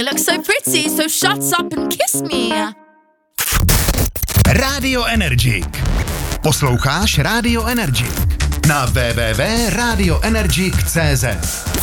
look so pretty, so shut up and kiss me. Radio Energik. Posloucháš Radio Energik na www.radioenergik.cz.